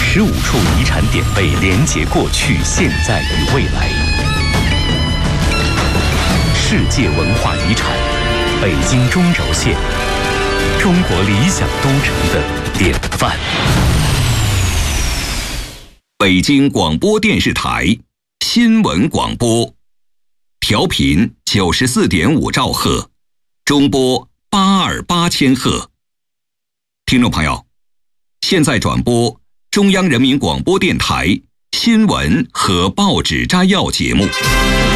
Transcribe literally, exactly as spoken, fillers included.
十五处遗产点位连结过去、现在与未来。世界文化遗产，北京中轴线，中国理想都城的典范。 北京广播电视台新闻广播，调频九十四点五兆赫，中波八二八千赫。听众朋友，现在转播中央人民广播电台新闻和报纸摘要节目。